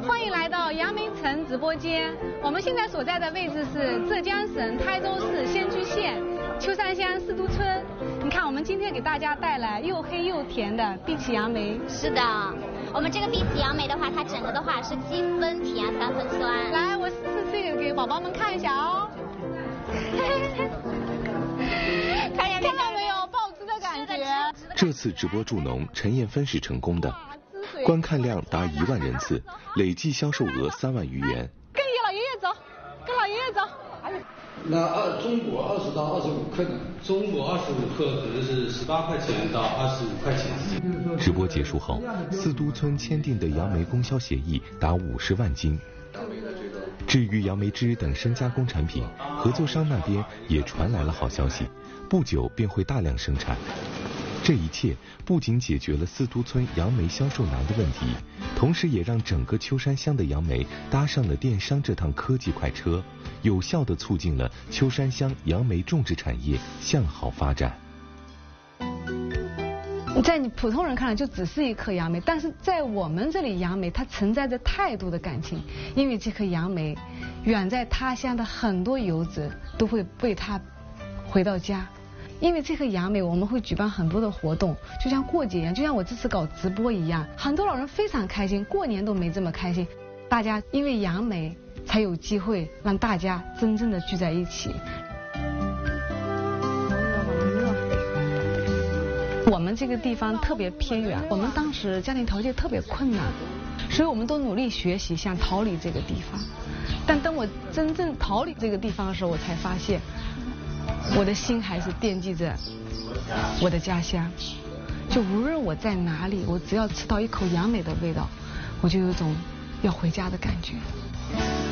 欢迎来到杨梅城直播间。我们现在所在的位置是浙江省台州市仙居县秋山乡四都村。你看，我们今天给大家带来又黑又甜的碧琪杨梅。 是的，我们这个碧琪杨梅的话，它整个的话是7分甜3分酸。 来，我试这个给宝宝们看一下哦。看到没有，爆汁的感觉。 这次直播助农陈艳芬是成功的，观看量达1万人次，累计销售额3万余元。 跟老爷爷走，跟老爷爷走。 那中国20到25克呢？中国25克可能是18块钱到25块钱。 直播结束后，四都村签订的杨梅供销协议达50万斤。至于杨梅汁等深加工产品，合作商那边也传来了好消息，不久便会大量生产。这一切不仅解决了四都村杨梅销售难的问题，同时也让整个秋山乡的杨梅搭上了电商这趟科技快车，有效地促进了秋山乡杨梅种植产业向好发展。 在你普通人看来就只是一颗杨梅，但是在我们这里杨梅它承载着太多的感情，因为这颗杨梅远在他乡的很多游子都会为它回到家。因为这颗杨梅我们会举办很多的活动，就像过节一样，就像我这次搞直播一样，很多老人非常开心，过年都没这么开心。大家因为杨梅才有机会让大家真正的聚在一起。我们这个地方特别偏远，我们当时家庭条件特别困难，所以我们都努力学习，想逃离这个地方。但等我真正逃离这个地方的时候，我才发现我的心还是惦记着我的家乡。就无论我在哪里，我只要吃到一口杨梅的味道，我就有种要回家的感觉。